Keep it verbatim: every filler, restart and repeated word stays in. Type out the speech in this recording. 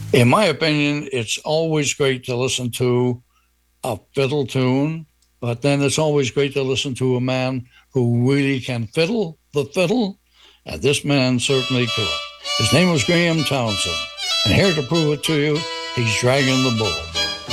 In my opinion, it's always great to listen to a fiddle tune, but then it's always great to listen to a man who really can fiddle the fiddle, and this man certainly could. His name was Graham Townsend, and here to prove it to you, he's dragging the bull.